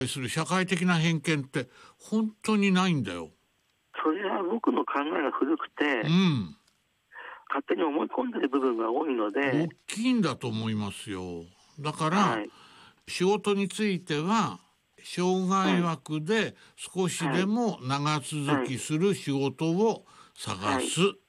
する社会的な偏見って本当にないんだよ。 それは僕の考えが古くて、勝手に思い込んでる部分が多いので、 大きいんだと思いますよ。だから、 はい、 仕事については障害枠で少しでも長続きする仕事を探す